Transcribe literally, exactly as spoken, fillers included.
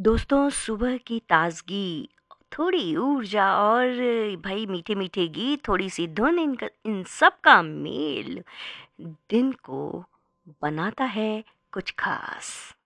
दोस्तों, सुबह की ताज़गी, थोड़ी ऊर्जा और भई मीठे-मीठे गीत, थोड़ी-सी धुन इनका इन सब का मेल दिन को बनाता है कुछ ख़ास।